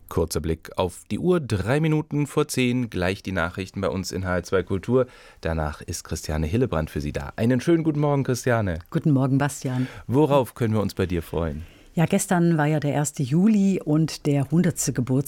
Kurzer Blick auf die Uhr, 9:03, gleich die Nachrichten bei uns in HR2 Kultur. Danach ist Christiane Hillebrand für Sie da. Einen schönen guten Morgen, Christiane. Guten Morgen, Bastian. Worauf können wir uns bei dir freuen? Ja, gestern war ja der 1. Juli und der 100. Geburtstag